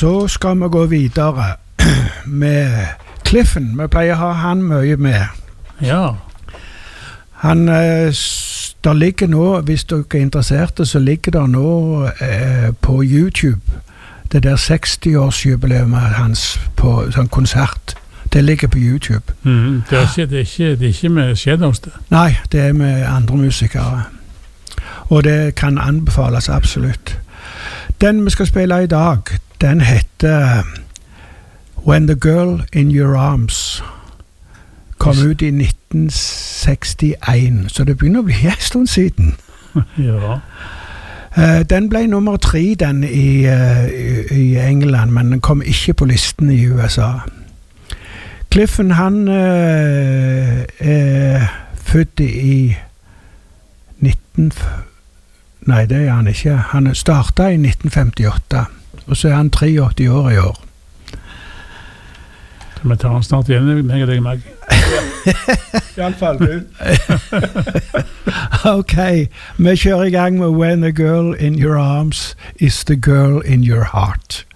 Så skal vi gå videre med Cliffen. Vi pleier å ha han mye med. Ja. Han, der ligger nå, hvis dere er interesserte, så ligger der nå på YouTube, det der 60-årsjubileet hans på sånn konsert. Det ligger på YouTube. Det er ikke med Shadows det? Nei, det er med andre musikere. Og det kan anbefales absolutt. Den vi skal spille i dag, den heter When the Girl in Your Arms. Kom ut i 1961, så det begynner å bli en stund siden. Ja. Den ble nummer 3 den i England, men den kom ikke på listen i USA. Cliffen, han er født i 19... Nei, det er han ikke. Han startet i 1958, og så er han 83 år i år. Vi tar han snart igjen, meg og deg, Mag. I alle fall, du. Ok, vi kjører i gang med When the Girl in Your Arms is the Girl in Your Heart.